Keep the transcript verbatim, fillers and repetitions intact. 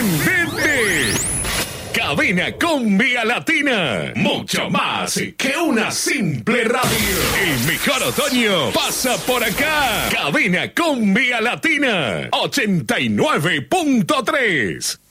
¡Prendete! Cabina Cumbia Latina. Mucho más que una simple radio. El mejor otoño pasa por acá. Cabina Cumbia Latina. ochenta y nueve punto tres.